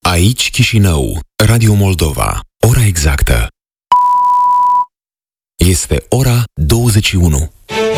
Aici Chișinău, Radio Moldova. Ora exactă este ora 21.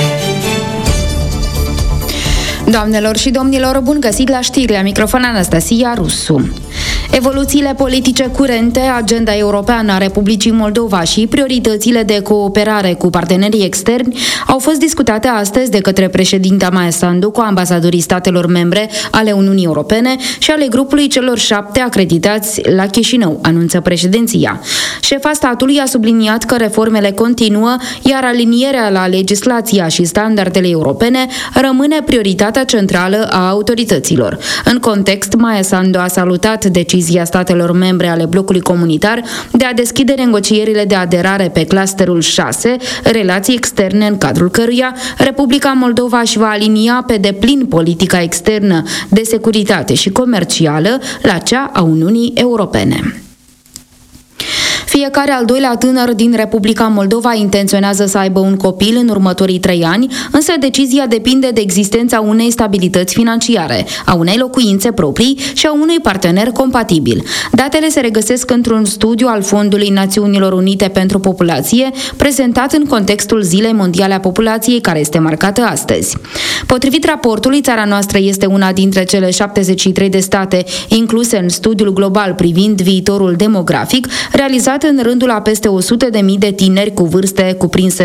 Doamnelor și domnilor, bun găsit la știri, la microfon Anastasia Rusu. Evoluțiile politice curente, agenda europeană a Republicii Moldova și prioritățile de cooperare cu partenerii externi au fost discutate astăzi de către președinta Maia Sandu cu ambasadorii statelor membre ale Uniunii Europene și ale grupului celor 7 acreditați la Chișinău, anunță președinția. Șefa statului a subliniat că reformele continuă, iar alinierea la legislația și standardele europene rămâne prioritatea centrală a autorităților. În context, Maia Sandu a salutat decizia statelor membre ale blocului comunitar de a deschide negocierile de aderare pe clusterul 6, relații externe în cadrul căruia Republica Moldova își va alinia pe deplin politica externă de securitate și comercială la cea a Uniunii Europene. Fiecare al doilea tânăr din Republica Moldova intenționează să aibă un copil în următorii 3 ani, însă decizia depinde de existența unei stabilități financiare, a unei locuințe proprii și a unui partener compatibil. Datele se regăsesc într-un studiu al Fondului Națiunilor Unite pentru Populație, prezentat în contextul Zilei Mondiale a Populației, care este marcată astăzi. Potrivit raportului, țara noastră este una dintre cele 73 de state incluse în studiul global privind viitorul demografic, realizat în rândul a peste 100.000 de tineri cu vârste cuprinse